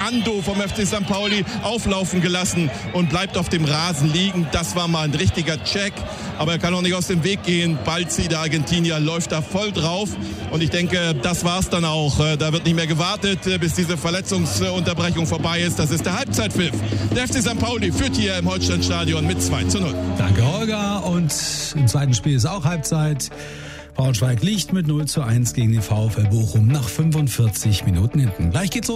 Ando vom FC St. Pauli auflaufen gelassen und bleibt auf dem Rasen liegen. Das war mal ein richtiger Check, aber er kann auch nicht aus dem Weg gehen. Balzi, der Argentinier, läuft da voll drauf und ich denke, das war's dann auch. Da wird nicht mehr gewartet, bis diese Verletzungsunterbrechung vorbei ist. Das ist der Halbzeitpfiff. Der FC St. Pauli führt hier im Holsteinstadion mit 2:0. Danke, Holger. Und im zweiten Spiel ist auch Halbzeit. Braunschweig liegt mit 0:1 gegen den VfL Bochum nach 45 Minuten hinten. Gleich geht's los.